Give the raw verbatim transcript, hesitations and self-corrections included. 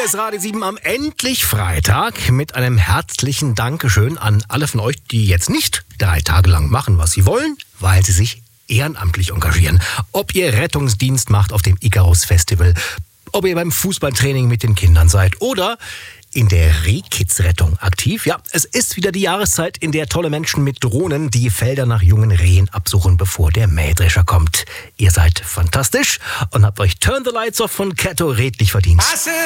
ist Radio sieben am endlich Freitag mit einem herzlichen Dankeschön an alle von euch, die jetzt nicht drei Tage lang machen, was sie wollen, weil sie sich ehrenamtlich engagieren. Ob ihr Rettungsdienst macht auf dem Icarus Festival, ob ihr beim Fußballtraining mit den Kindern seid oder in der Rehkitzrettung aktiv. Ja, es ist wieder die Jahreszeit, in der tolle Menschen mit Drohnen die Felder nach jungen Rehen absuchen, bevor der Mähdrescher kommt. Ihr seid fantastisch und habt euch Turn the Lights Off von Kato redlich verdient.